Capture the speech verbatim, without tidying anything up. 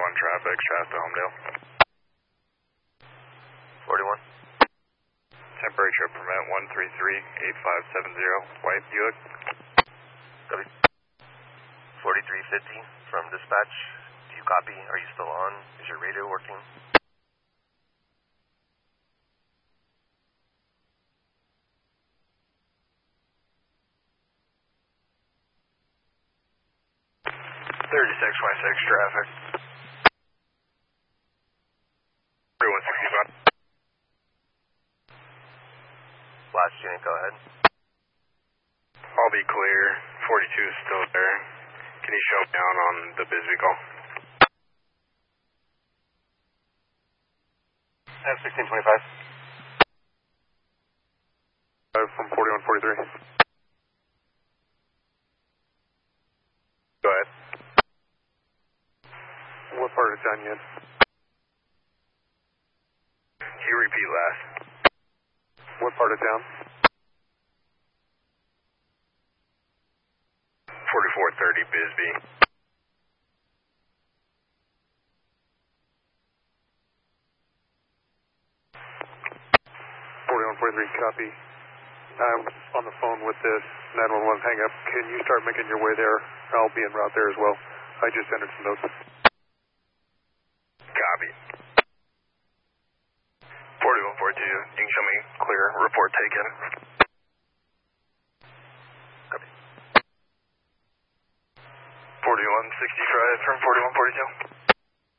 forty-one traffic, Shasta, Homedale. forty-one. Temporary trip permit one three three eight five seven zero, white Buick. Copy. forty-three fifty from dispatch. Do you copy? Are you still on? Is your radio working? thirty-six twenty-six traffic. thirty-one sixty-five. Last unit, go ahead. I'll be clear. forty-two is still there. Can you show down on the biz vehicle? F sixteen twenty-five. Uh, from forty-one forty-three. Go ahead. What part of town you in? Can you repeat last? What part of town? forty-four thirty Bisbee. forty-one forty-three, copy. I'm on the phone with this nine one one hang up. Can you start making your way there? I'll be en route there as well. I just entered some notes. Copy. forty-one forty-two, you can show me clear, report taken. Copy. forty-one sixty-five from forty-one forty-two.